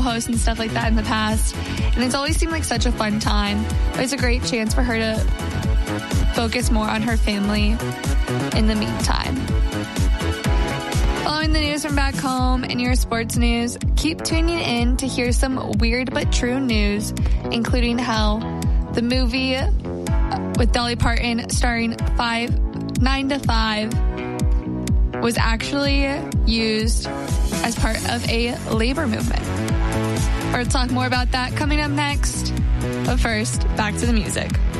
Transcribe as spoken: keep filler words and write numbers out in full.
co-host and stuff like that in the past. And it's always seemed like such a fun time. It was a great chance for her to focus more on her family in the meantime. Following the news from back home and your sports news, keep tuning in to hear some weird but true news, including how the movie with Dolly Parton starring five, nine to five was actually used as part of a labor movement. We'll talk more about that coming up next. But first, back to the music.